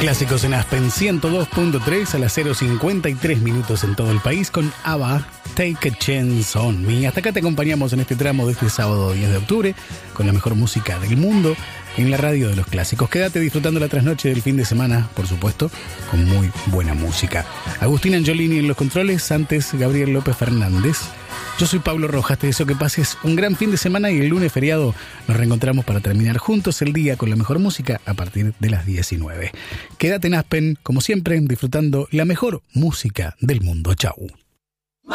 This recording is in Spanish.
Clásicos en Aspen 102.3 a las 0:53 minutos en todo el país con ABBA, Take a Chance on Me. Hasta acá te acompañamos en este tramo de este sábado 10 de octubre con la mejor música del mundo en la radio de los clásicos. Quédate disfrutando la trasnoche del fin de semana, por supuesto, con muy buena música. Agustín Angiolini en los controles, antes Gabriel López Fernández. Yo soy Pablo Rojas, te deseo que pases un gran fin de semana y el lunes feriado nos reencontramos para terminar juntos el día con la mejor música a partir de las 19. Quédate en Aspen, como siempre, disfrutando la mejor música del mundo. Chau.